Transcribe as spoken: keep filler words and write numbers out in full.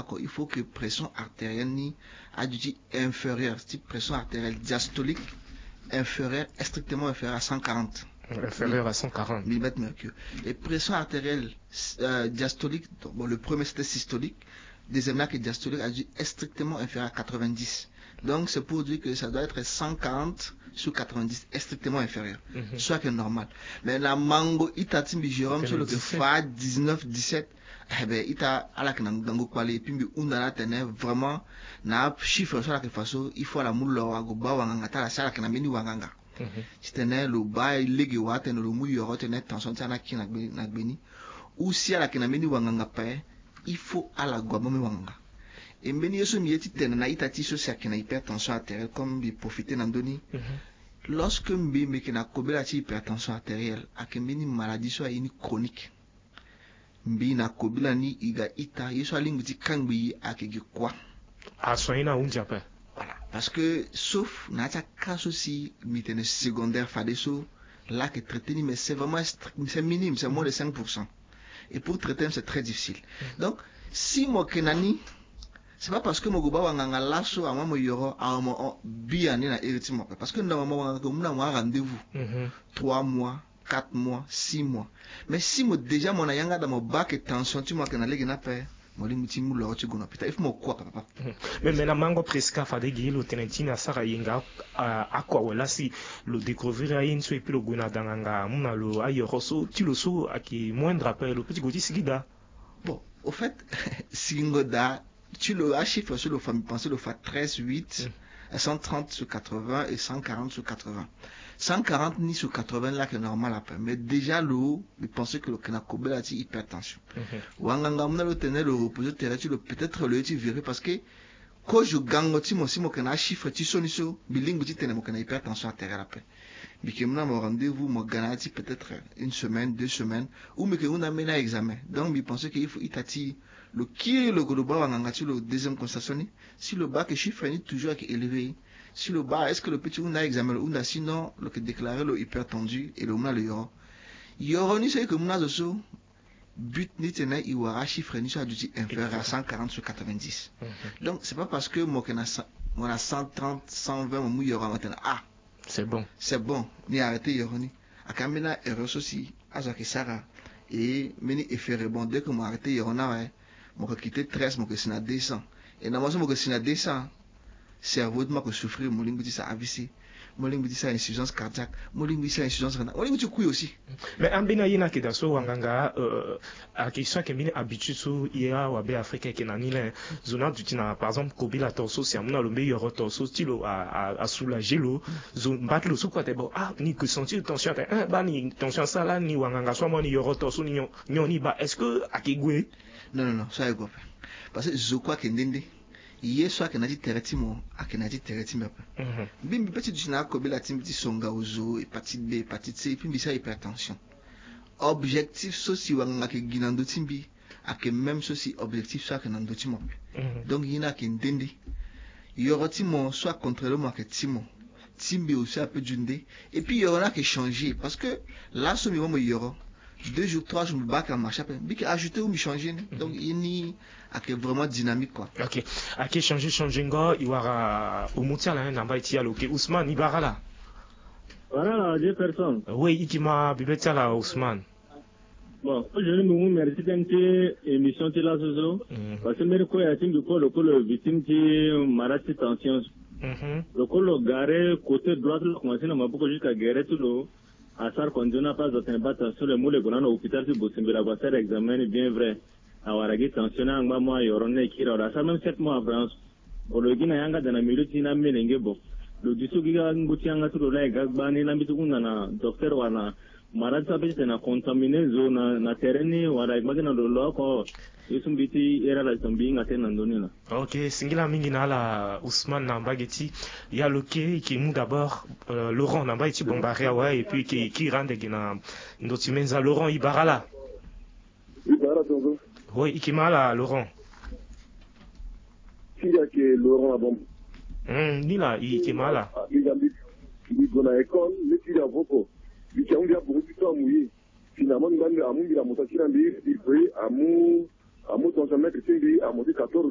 d'accord, il faut que pression artérielle ni a du inférieure, type pression artérielle diastolique inférieure, strictement inférieure à cent quarante. Inférieure à cent quarante millimètres mercure. Et pression artérielle euh, diastolique, donc, bon, le premier c'était systolique, deuxième là qui est diastolique a dû être strictement inférieur à quatre-vingt-dix. Donc c'est pour dire que ça doit être cent quarante sur quatre-vingt-dix, est strictement inférieur, mm-hmm. soit que normal. Mais la mango ita timbi Jérôme sur le que fa dix-neuf dix-sept, eh ben ita ala que nango kwale pimbi undana tene vraiment na chiffre sur la que façon il faut la moulo wa go ba wanga ta la sala que na meni wanga. Si tenais le bail légui wa tenais le mouille yoro tenais tension tana ki na gbeni ou si ala que na meni wanga pa il faut à la go me wanga. Et meni yeso mi eti tene na ita ti so sia que na hypertension artérielle comme bi profiter nandoni. Lorsque mbi me que na kobela ti hypertension artérielle a que meni maladie soit une chronique. Mbi na kobela ni iga ita yeso alingu ti kangbi a que quoi. A soina un jape. Voilà, parce que sauf na ta cas aussi mitene secondaire fadeso là que traiter mais c'est vraiment c'est minime, c'est moins de cinq pour cent. Et pour traiter c'est très difficile. Donc si mo kenani c'est pas parce que mo goba wanga lasso à moi mo yoro à mo bien na érythème parce que normalement wanga ko muna mo rendez-vous trois mois, quatre mois, six mois. Mais si mo déjà mon yanga dans mon bac et tension tu mo kenale gina pe il faut me quoi papa. Mais maintenant mango presque fade gilo tenentina sara yinga à quoi wala si le découvrir à une so et puis le guna danganga muna lo ayo roso tu le so à qui moindre appel le petit godi sigida. Bon, au fait singoda tu le as chiffre sur le famille penser le fa treize huit cent trente sur quatre-vingts et cent quarante sur quatre-vingts. cent quarante ni sur quatre-vingts là que normal après mais déjà l'eau il pensait que le kenakobela a hypertension wanganga mna le tenait le reposer terrestre le peut-être le tu verrais parce que quand je gagne ti mo si mo kana chiffre ti soniso bilingue ti tenait mo kana hypertension artérielle après bike mna mo rendez-vous mo ganati peut-être une semaine deux semaines ou mais que on amène à examen donc il pensait qu'il faut itati le qui le global wanganga ti le deuxième constatation si le bac chiffre est toujours élevé. Si le bas, est-ce que le petit on a examiné ou n'a sinon le que déclaré le hypertendu et le mona le yoro. Yoro ni c'est que mona de so but ni tena iwara chiffre ni soit du inférieur à cent quarante sur quatre-vingt-dix. Mm-hmm. Donc c'est pas parce que moi qu'on a on a cent trente, cent vingt mon yoro maintenant ah c'est bon. C'est bon ni arrêter yoro ni. Akamena erreur aussi azaki sara et meni effet bon dès que moi arrêter yoro na ouais moi que quitter treize moi que c'est na deux cents et normalement moi que c'est na deux cents cerveau de moi que souffrir mon lingue dit ça A V C mon lingue dit ça insuffisance cardiaque mon lingue dit ça insuffisance rénale mon lingue dit couille aussi mais ambina yina ke da so wanganga euh a ki so ke mini habitude so ia wa be africain ke na ni le zona du tina par exemple kobila torso si amuna lo meilleur torso style à à soulager lo zone battre le sou quoi bon ah ni que sentir tension un ba ni tension ça là ni wanganga so mo ni yoro torso ni ni ba est-ce que akigwe non non non ça est quoi parce que je crois que ndende yeso akenati teretimo akenati teretimo mhm bimbi petit du na kobela timiti songa ozo hépatite B hépatite C puis bisa hypertension objectif soci wanga ke ginando timbi ake même soci objectif soit kenando timo donc yina ke ndende yorotimo soit contrôler mo ke timo timbi aussi un peu dundé et puis yora que changer parce que là so mi mo yoro deux jours trois jours me bac en marche après bi que ajouter ou me changer donc ini ake vraiment dynamique quoi. OK ake changer changer ngo iwara umutia la namba itia loke Ousmane Ibarala voilà deux personnes oui ikima bibetia la Ousmane bon aujourd'hui nous merci d'être émission de la saison parce que mere ko ya tin du ko le ko le victime qui maladie tension mhm le ko le garé côté droit le commencer na maboko jusqu'à guérir tout le asar condona pas de battre sur le moule gonano hôpital de Bosimbela va faire examen bien vrai awaragi tensiona ngba mo yorone kira ora sa même sept mois en France ologina yanga dana miluti na melenge bo lo diso giga nguti yanga to la gagba ni na bitu na docteur wana marata bete na contaminé zone na terrain wala magana do lo ko isumbiti era la tambi ngate na ndonina. OK singila mingi na la Ousmane Nambageti ya loke qui nous d'abord euh, Laurent Nambageti bombaria ouais et puis qui qui rende gina ndotimenza Laurent Ibarala. Ibarala donc. Oui, ikimala Laurent. Qui a que Laurent a bon. Hum, ni la ikimala. Il a mis il dans l'école, mais il a beaucoup. Il a eu beaucoup de temps mouillé. Finalement, il a mis à mon il a monté sur un livre, il veut à mon à mon dans un mètre, il a monté quatorze